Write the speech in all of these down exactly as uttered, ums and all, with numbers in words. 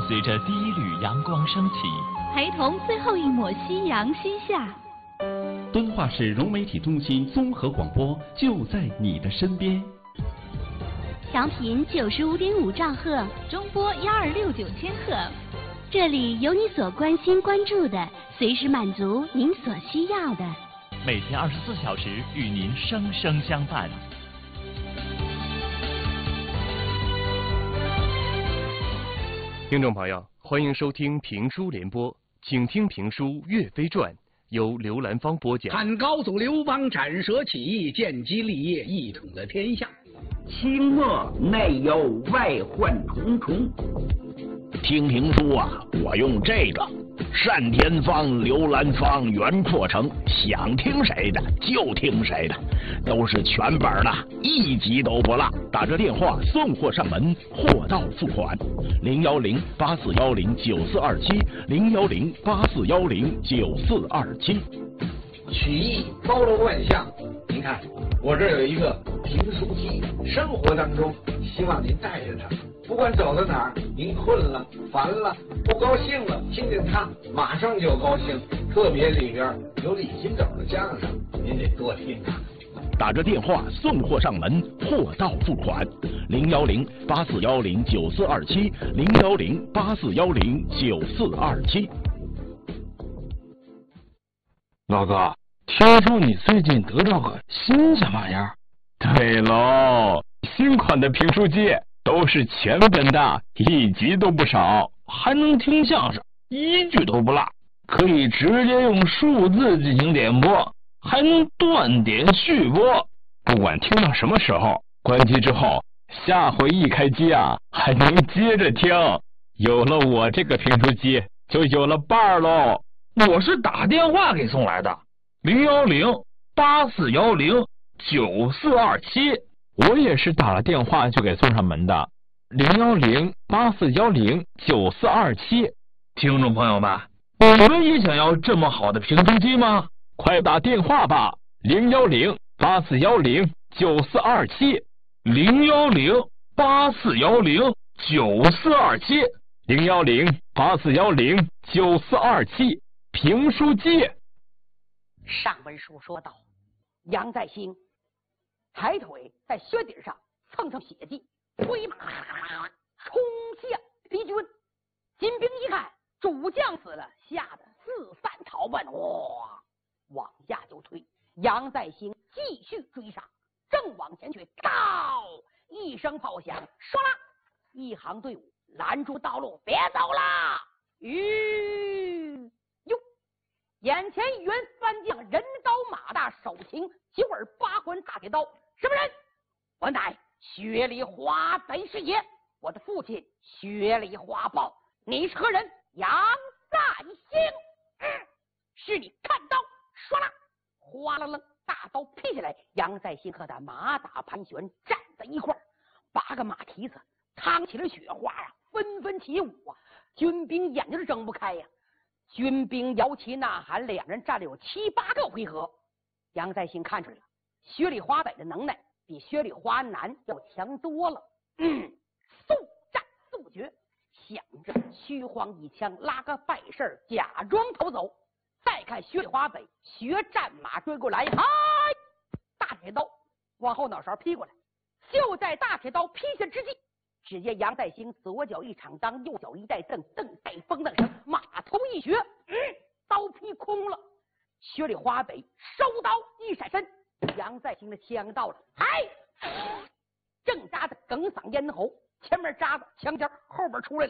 随着第一缕阳光升起， 陪同最后一抹夕阳西下。 敦化市融媒体中心综合广播就在你的身边。 调频九十五点五兆赫，中波幺二六九千赫，这里有你所关心关注的，随时满足您所需要的。 每天二十四小时与您生生相伴。 听众朋友，欢迎收听评书联播，请听评书《岳飞传》，由刘兰芳播讲。 汉高祖刘邦斩蛇起义，建基立业，一统了天下。 清末内忧外患重重。听评书啊，我用这个单田芳、刘兰芳、袁阔成，想听谁的就听谁的，都是全本的，一集都不落。打这电话送货上门，货到付款。零幺零八四幺零九四二七，零幺零八四幺零九四二七。 曲艺包罗万象，您看我这儿有一个评书机，生活当中希望您带着它，不管走到哪儿，您困了、烦了、不高兴了，听见它马上就高兴。特别里边有李金斗的相声，您得多听啊。 打着电话送货上门，货到付款。零幺零八四幺零九四二七，零幺零八四幺零九四二七。 老哥，听说你最近得到个新什么玩意儿？ 对喽，新款的评书机都是全本的，一集都不少， 还能听相声，一句都不落，可以直接用数字进行点播，还能断点续播。 不管听到什么时候，关机之后，下回一开机啊，还能接着听。有了我这个评书机，就有了伴儿喽。 我是打电话给送来的，零幺零八四幺零九四二七。 我也是打了电话就给送上门的，零幺零八四幺零九四二七。 听众朋友们，你们也想要这么好的评书机吗？ 快打电话吧，零幺零八四幺零九四二七， 零幺零八四幺零九四二七， 零幺零八四幺零九四二七。评书机。 上文书说到，杨再兴抬腿在靴底上蹭蹭血迹，推马冲向敌军。金兵一看主将死了，吓得四散逃奔，哇，往下就退。杨再兴继续追上，正往前去，到一声炮响，唰啦，一行队伍拦住道路，别走啦！吁哟，眼前一员三将，人高马大，手擎九耳八环大铁刀。什么人？我乃薛礼华本是也，我的父亲薛礼华报。你是何人？杨再兴。嗯，是你看刀，唰啦，哗啦啦，大刀劈下来。杨再兴和他马打盘旋，站在一块儿，八个马蹄子趟起了雪花啊，纷纷起舞啊。军兵眼睛都睁不开呀、啊。军兵摇旗呐喊，两人战了有七八个回合。杨再兴看出来了，薛礼华北的能耐比薛礼华南要强多了。嗯，速战速决，想着虚晃一枪，拉个败事，假装逃走。再看薛礼华北学战马追过来，嗨，大铁刀往后脑勺劈过来。就在大铁刀劈下之际，只见杨再兴左脚一敞裆，右脚一带蹬，蹬带风蹬绳，马头一旋，嗯，刀劈空了。薛礼华北收刀一闪身，杨再兴的枪到了，嗨，正扎的哽嗓咽喉，前面扎的枪尖，后边出来了，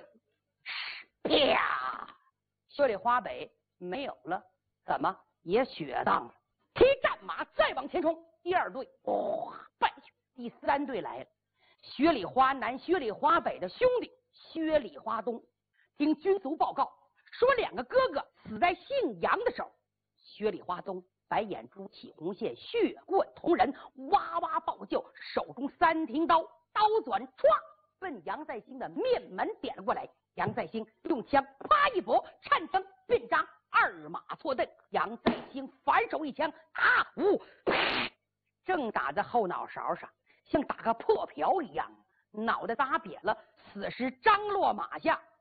啪！薛礼华北没有了，怎么也血当了？踢战马再往前冲，第二队哇败去，第三队来了。薛礼华南、薛礼华北的兄弟薛礼华东，经军卒报告说，两个哥哥死在姓杨的手。薛礼华东白眼珠起红线，血贯瞳仁，哇哇暴叫，手中三挺刀，刀转唰，奔杨再兴的面门点了过来。杨再兴用枪啪一搏，颤声便张，二马错蹬。杨再兴反手一枪，啊呜，正打在后脑勺上，像打个破瓢一样，脑袋砸扁了，死尸张落马下。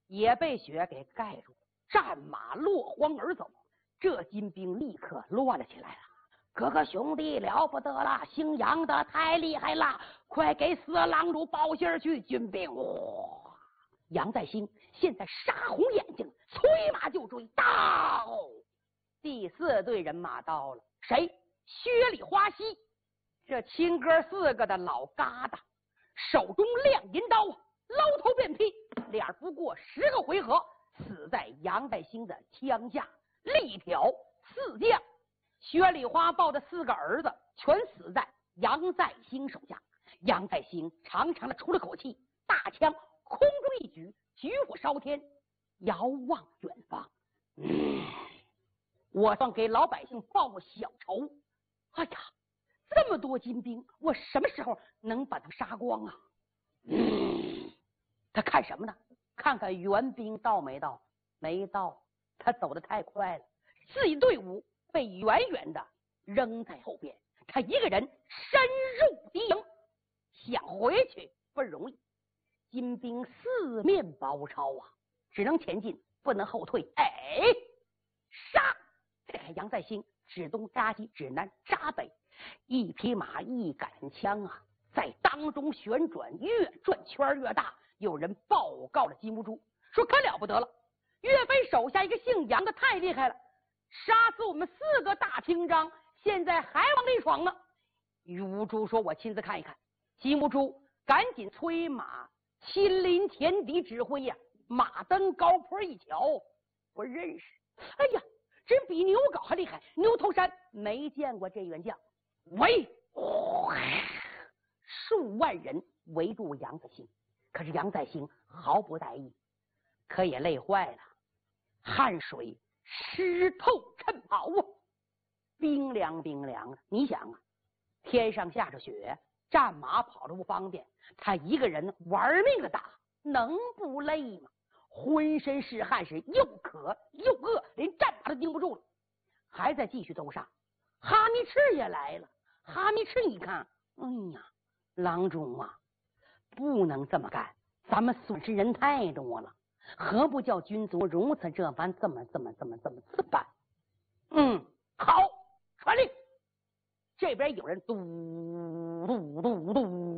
也被雪给盖住，战马落荒而走。这金兵立刻乱了起来了。哥哥兄弟了不得了，姓杨的太厉害了，快给四郎主报信儿去！军兵哇！杨再兴现在杀红眼睛，催马就追。到第四队人马到了，谁？薛里花溪，这亲哥四个的老疙瘩，手中亮银刀，捞头便劈，俩不过十个回合，死在杨再兴的枪下。力挑四将，薛里花抱的四个儿子全死在杨再兴手下。杨再兴长长的出了口气，大枪空中一举，举火烧天，遥望远方。嗯，我算给老百姓报个小仇。哎呀，这么多金兵，我什么时候能把他们杀光啊？嗯，他看什么呢？看看援兵到没到？没到。他走得太快了，自己队伍被远远的扔在后边，他一个人深入敌营，想回去不容易。金兵四面包抄啊，只能前进，不能后退。哎，杀！这看杨再兴指东扎西，指南扎北，一匹马一杆枪啊，在当中旋转，越转圈越大。有人报告了金兀术，说可了不得了，岳飞手下一个姓杨的太厉害了，杀死我们四个大厅章，现在还往里闯呢。于兀术说：“我亲自看一看。”金兀术赶紧催马亲临前敌指挥呀、啊。马登高坡一瞧，我认识，哎呀，真比牛皋还厉害！牛头山没见过这员将。喂，哦、数万人围住杨再兴，可是杨再兴毫不在意，可也累坏了。汗水湿透衬袍啊，冰凉冰凉的。你想啊，天上下着雪，战马跑着不方便，他一个人玩命的打，能不累吗？浑身是汗，是又渴又饿，连战马都盯不住了，还在继续兜杀。哈密赤也来了，哈密赤一看，哎呀，郎中啊，不能这么干，咱们损失人太多了。何不叫军卒如此这般这么这么这么这么这么办？嗯，好，传令。这边有人嘟嘟嘟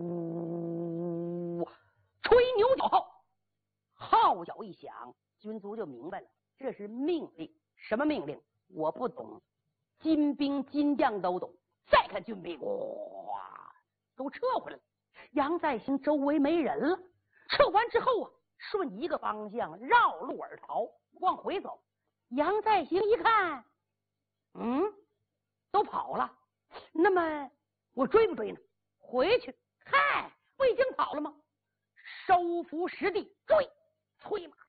嘟吹牛角号，号角一响，军卒就明白了，这是命令。什么命令？我不懂，金兵金将都懂。再看军兵，哇，都撤回来了。杨再兴周围没人了，撤完之后啊，顺一个方向绕路而逃，往回走。杨再兴一看，嗯，都跑了，那么我追不追呢？回去，嗨，不已经跑了吗？收服实地，追，催马。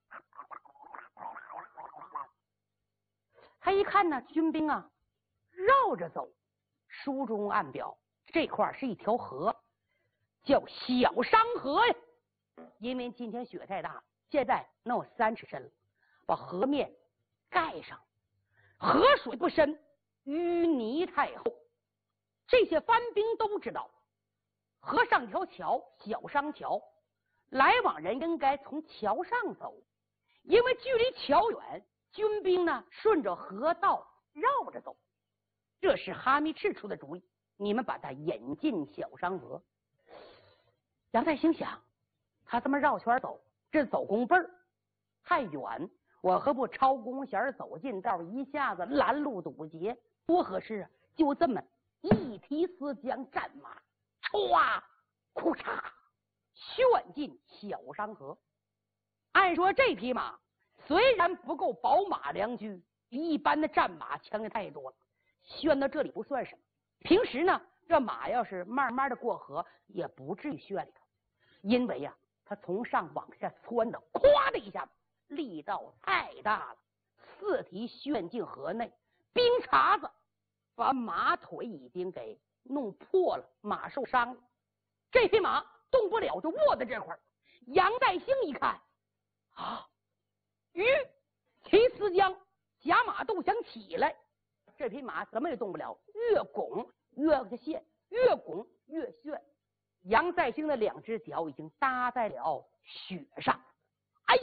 他一看呢，军兵啊，绕着走。书中暗表，这块是一条河，叫小商河呀。因为今天雪太大，现在能有三尺深了，把河面盖上，河水不深，淤泥太厚。这些番兵都知道，河上条桥小商桥，来往人应该从桥上走，因为距离桥远，军兵呢顺着河道绕着走。这是哈密赤出的主意，你们把它引进小商河。杨再兴想，他这么绕圈走，这走弓背儿太远，我何不超弓弦走近道，一下子拦路堵截，多合适啊！就这么一提丝将战马，唰，库嚓，旋进小商河。按说这匹马虽然不够宝马良驹，比一般的战马强的太多了，旋到这里不算什么。平时呢，这马要是慢慢的过河，也不至于旋里头，因为呀、啊，它从上往下窜的，咵的一下，力道太大了，四蹄旋进河内，冰碴子把马腿已经给弄破了，马受伤了。这匹马动不了，就卧在这块儿。杨再兴一看，啊，吁，齐思江甲马都想起来，这匹马怎么也动不了，越拱越往下陷，越拱越旋。杨再兴的两只脚已经搭在了雪上，哎呀，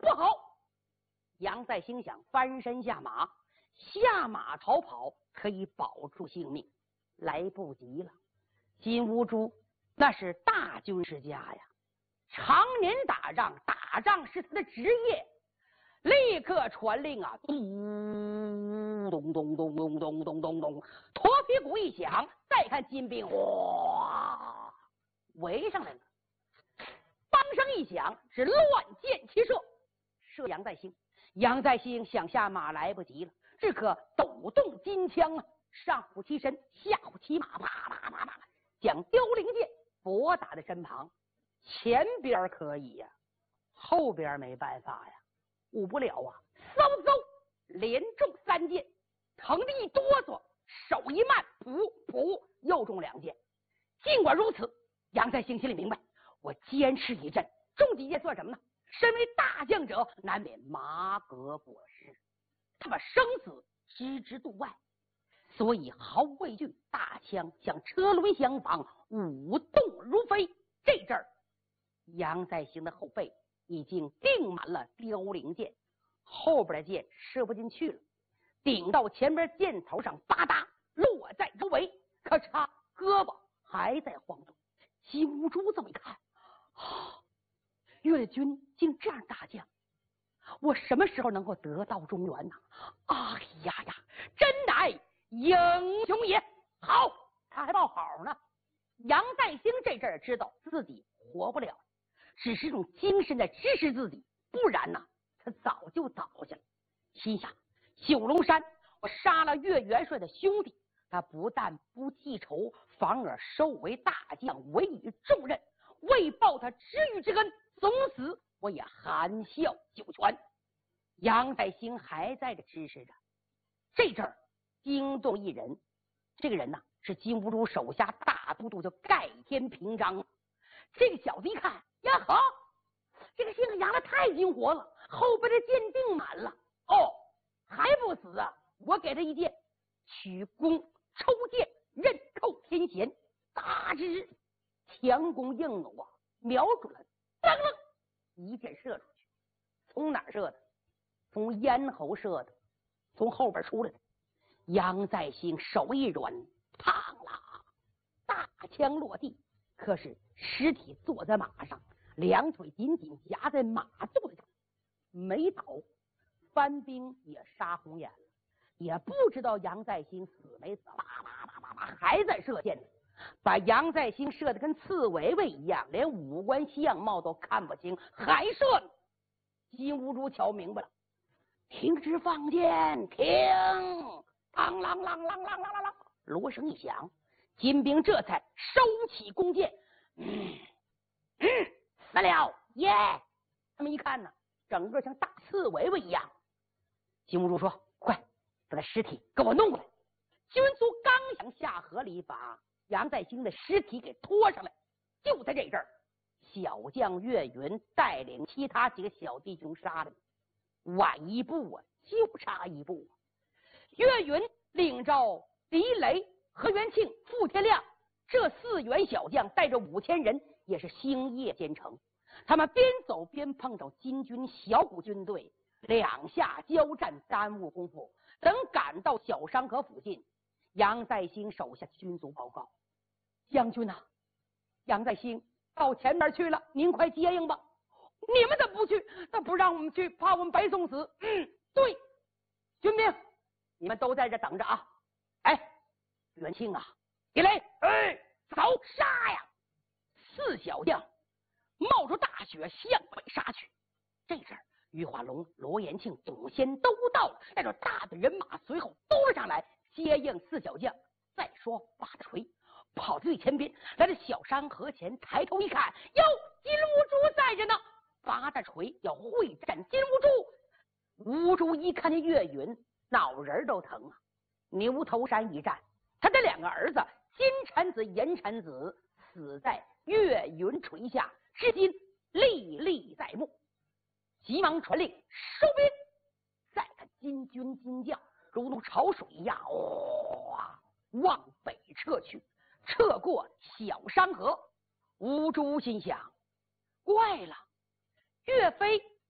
不好！杨再兴想翻身下马，下马逃跑可以保住性命，来不及了。金兀术那是大军事家呀，常年打仗，打仗是他的职业。立刻传令啊，咚咚咚咚咚咚咚咚咚，驼皮鼓一响，再看金兵哗围上来了。梆声一响，是乱箭齐射，射杨再兴。杨再兴想下马来不及了，只可抖动金枪啊，上虎其身，下虎其马，啪啪啪啪，将凋零箭拨打在身旁。前边可以呀、啊，后边没办法呀。捂不了啊！嗖嗖，连中三箭，疼得一哆嗦，手一慢，噗噗，又中两箭。尽管如此，杨再兴心里明白，我坚持一阵，中几箭算什么呢？身为大将者，难免马革裹尸，他把生死置之度外，所以毫无畏惧，大枪向车轮相仿，舞动如飞。这阵儿，杨再兴的后背已经钉满了凋零箭，后边的箭射不进去了，顶到前边箭头上，吧嗒落在周围，可嚓，胳膊还在晃动。金兀术这么一看，啊，越军竟这样大将，我什么时候能够得到中原呢？哎呀呀，真乃英雄也！好，他还报好呢。杨再兴这阵儿知道自己活不了，只是用精神在支持自己，不然呢，他早就倒下了。心想：九龙山，我杀了岳元帅的兄弟，他不但不记仇，反而收为大将，委以重任，为报他知遇之恩，总死我也含笑九泉。杨再兴还在这支持着。这阵儿惊动一人，这个人呢是金兀术手下大都督，叫盖天平章。这个小子一看，呀呵，这个姓杨的太灵活了，后边的箭钉满了。哦，还不死啊？我给他一箭，取弓抽箭，刃扣天弦，大之强弓硬弩啊，瞄准了，噔噔，一箭射出去。从哪儿射的？从咽喉射的，从后边出来的。杨再兴手一软，嘡啦，大枪落地。可是尸体坐在马上，两腿紧紧夹在马肚子上，没倒。番兵也杀红眼了，也不知道杨再兴死没死，叭叭叭叭叭还在射箭呢，把杨再兴射得跟刺猬猬一样，连五官相貌都看不清，还射呢。金兀术瞧明白了，停止放箭，停！嘡啷啷啷啷啷啷啷，锣声一响，金兵这才收起弓箭。嗯嗯，死了耶！他们一看呢，整个像大刺猬猬一样。金兀术说：“快，把他尸体给我弄过来！”军卒刚想下河里把杨再兴的尸体给拖上来，就在这阵儿，小将岳云带领其他几个小弟兄杀了。晚一步啊，就差一步啊！岳云领着狄雷、何元庆、傅天亮这四员小将，带着五千人，也是星夜兼程。他们边走边碰着金军小股军队，两下交战，耽误功夫。等赶到小山河附近，杨再兴手下军卒报告：“将军呐、啊，杨再兴到前面去了，您快接应吧。”“你们怎么不去？他不让我们去，怕我们白送死。”“嗯，对，军兵，你们都在这等着啊！”“哎，元庆啊，狄雷，哎，走杀呀！”四小将冒着大雪向北杀去。这阵儿，于化龙、罗延庆、董先都到了，带着大队人马随后都了上来接应四小将。再说八锤跑到最前边，来到小山河前，抬头一看，哟，金兀术在着呢。八大锤要会战金兀术。兀术一看见岳云，脑仁都疼啊！牛头山一战，他的两个儿子金蝉子、银蝉子死在岳云锤下，至今历历在目。急忙传令收兵。再看金军金将如同潮水一样，哇、哦，往北撤去，撤过小山河。兀术心想：怪了，岳飞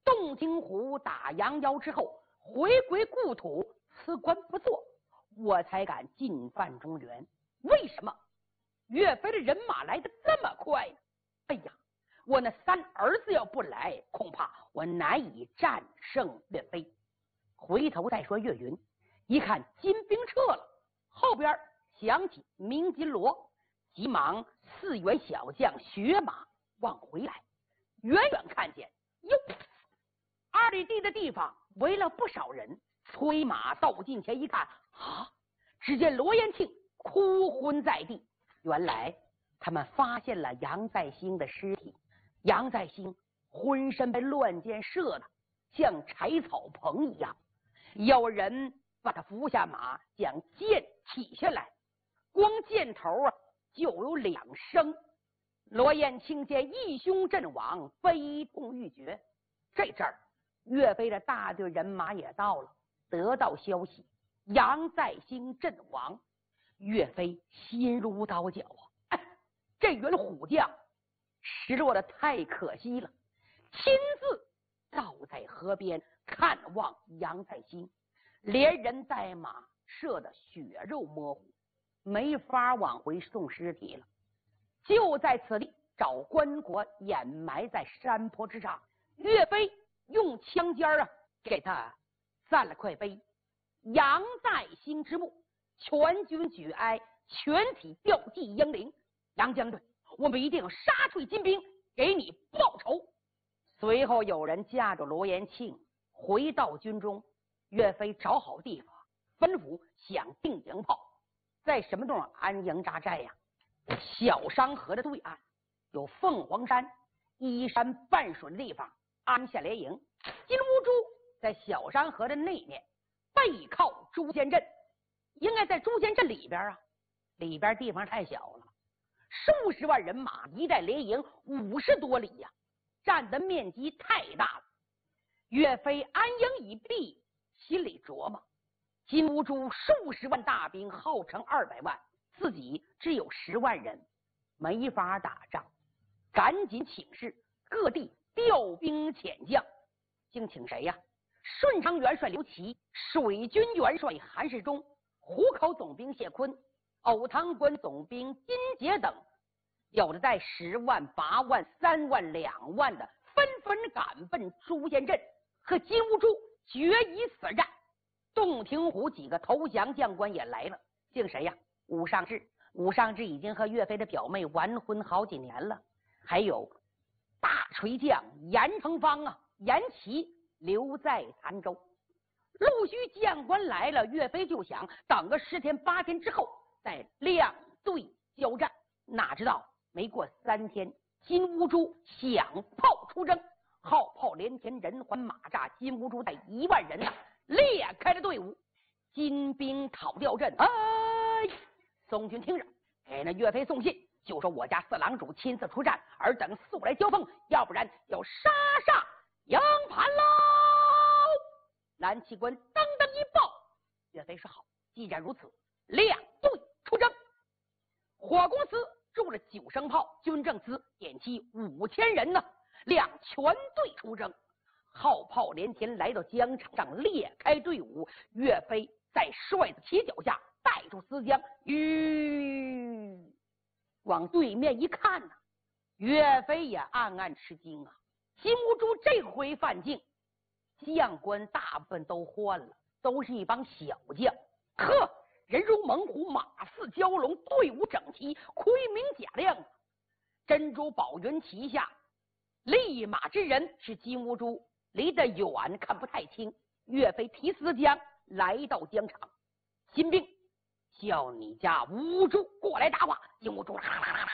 洞庭湖打杨妖之后，回归故土，辞官不做，我才敢进犯中原。为什么？岳飞的人马来得这么快呢？哎呀，我那三儿子要不来，恐怕我难以战胜岳飞。回头再说岳云，一看金兵撤了，后边响起鸣金锣，急忙四员小将学马往回来。远远看见，哟，二里地的地方围了不少人，催马到近前一看，啊，只见罗延庆哭昏在地。原来他们发现了杨再兴的尸体，杨再兴浑身被乱箭射的像柴草棚一样，有人把他扶下马，将剑起下来，光箭头啊就有两升。罗延庆见义兄阵亡，悲痛欲绝。这阵儿岳飞的大队人马也到了，得到消息杨再兴阵亡，岳飞心如刀绞啊！哎，这员虎将失落的太可惜了，亲自倒在河边看望杨再兴，连人带马射得血肉模糊，没法往回送尸体了。就在此地找棺椁掩埋在山坡之上，岳飞用枪尖啊给他赞了块碑，杨再兴之墓，全军举哀，全体吊祭英灵。杨将军，我们一定要杀退金兵，给你报仇。随后有人架着罗延庆回到军中，岳飞找好地方，吩咐想定营炮，在什么地方安营扎寨呀？小商河的对岸有凤凰山，依山傍水的地方安下连营。金兀术在小商河的那面，背靠朱仙镇，应该在朱仙镇里边啊，里边地方太小了，数十万人马一带连营五十多里呀、啊，占的面积太大了。岳飞安营已毕，心里琢磨：金兀术数十万大兵，号称二百万，自己只有十万人，没法打仗，赶紧请示各地调兵遣将。竟请谁呀？顺昌元帅刘琦，水军元帅韩世忠，湖口总兵谢坤，藕塘关总兵金杰等，有的带十万、八万、三万、两万的，纷纷赶奔朱仙镇，和金兀术决一死战。洞庭湖几个投降将官也来了，姓谁呀？武尚志。武尚志已经和岳飞的表妹完婚好几年了。还有大锤将严成方啊，严琦留在潭州。陆续将官来了，岳飞就想等个十天八天之后再亮队交战。哪知道没过三天，金兀术响炮出征，号炮连天，人环马扎，金兀术带一万人啊裂开了队伍，金兵讨吊阵。哎，宋军听着，给那岳飞送信，就说我家四郎主亲自出战，尔等速来交锋，要不然要杀上营盘喽！蓝旗官当当一报，岳飞说好，既然如此，亮队出征。火公司铸了九声炮，军政司点齐五千人呢，亮全队出征。号炮连天，来到疆场上，裂开队伍。岳飞在帅子旗脚下带住思江，吁，往对面一看呢、啊，岳飞也暗暗吃惊啊！金兀术这回犯境，将官大部分都换了，都是一帮小将。呵，人如猛虎，马似蛟龙，队伍整齐，盔明甲亮。珍珠宝云旗下立马之人是金兀术，离得远看不太清。岳飞提思江来到疆场，新兵叫你家兀术过来答话。金兀术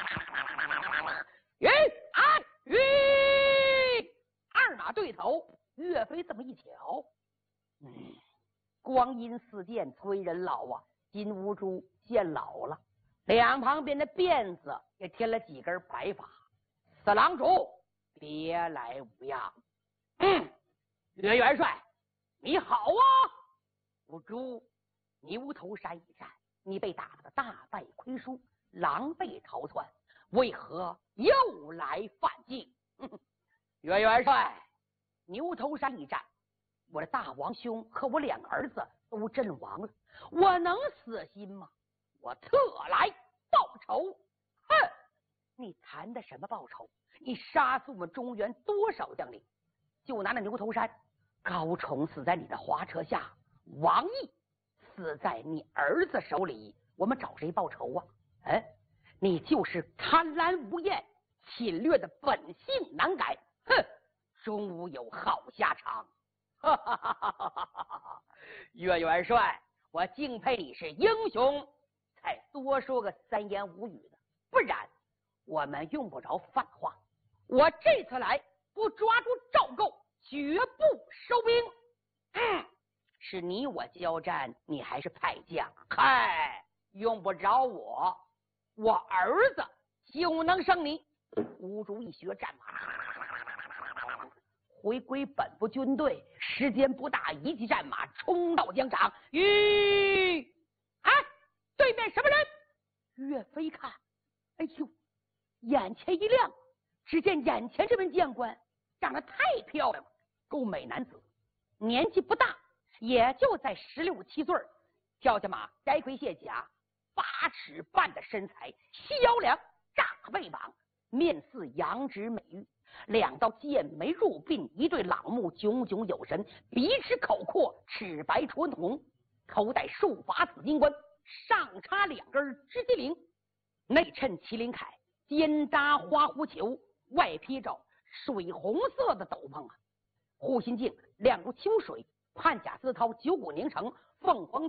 云安云二马对头。岳飞这么一瞧，嗯，光阴似箭，催人老啊！金兀术见老了，两旁边的辫子也添了几根白发。四郎主别来无恙。嗯，岳元帅你好啊！兀术，牛头山一战，你被打得大败亏输，狼狈逃窜，为何又来犯境？岳元帅， 牛头山一战，我的大王兄和我两个儿子都阵亡了，我能死心吗？我特来报仇！哼！你谈的什么报仇？你杀死我们中原多少将领？就拿那牛头山，高崇死在你的滑车下，王毅死在你儿子手里，我们找谁报仇啊？哎，你就是贪婪无厌、侵略的本性难改，哼，终无有好下场。哈哈哈哈哈哈！岳元帅，我敬佩你是英雄，才多说个三言五语的，不然我们用不着犯话。我这次来不抓住赵构，绝不收兵。嗯，是你我交战，你还是派将？嗨，用不着我，我儿子就能胜你。吴主一学战马，回归本部军队，时间不大，一骑战马冲到疆场。吁！哎，对面什么人？岳飞看，哎呦，眼前一亮，只见眼前这位将官长得太漂亮了，够美男子，年纪不大，也就在十六七岁，跳下马，摘盔卸甲，八尺半的身材，细腰梁，大背膀，面似羊脂美玉，两道剑眉入鬓，一对朗目炯炯有神，鼻齿口阔，齿白唇红，头戴束发紫金冠，上插两根织机灵，内衬麒麟铠，肩搭花狐裘，外披着水红色的斗篷啊，护心镜亮如秋水，判甲丝绦九股凝成，凤凰